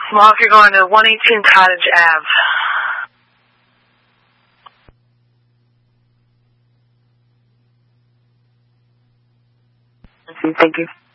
Well, if you're going to 118 Cottage Ave. Thank you.